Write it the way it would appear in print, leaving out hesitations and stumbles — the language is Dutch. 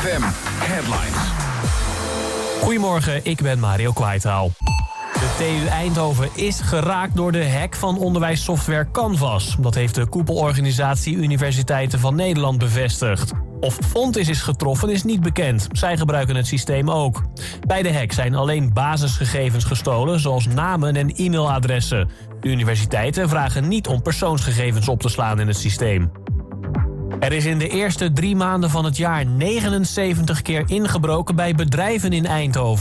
FM Headlines. Goedemorgen, ik ben Mario Kwaitaal. De TU Eindhoven is geraakt door de hack van onderwijssoftware Canvas. Dat heeft de koepelorganisatie Universiteiten van Nederland bevestigd. Of Fontis is getroffen is niet bekend. Zij gebruiken het systeem ook. Bij de hack zijn alleen basisgegevens gestolen, zoals namen en e-mailadressen. De universiteiten vragen niet om persoonsgegevens op te slaan in het systeem. Er is in de eerste 3 maanden van het jaar 79 keer ingebroken bij bedrijven in Eindhoven.